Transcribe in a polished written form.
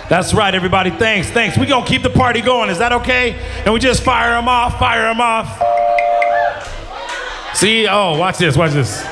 That's right, everybody. Thanks. We gonna keep the party going. Is that okay? And we just fire them off. See? Oh, watch this.